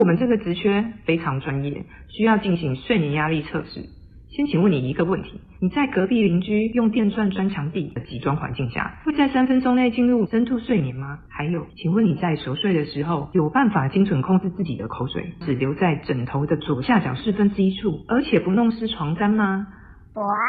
我们这个职缺非常专业，需要进行睡眠压力测试。先请问你一个问题，你在隔壁邻居用电钻钻墙壁的集中环境下，会在3分钟内进入深度睡眠吗？还有，请问你在熟睡的时候，有办法精准控制自己的口水，只留在枕头的左下角1/4处，而且不弄湿床单吗？ 我啊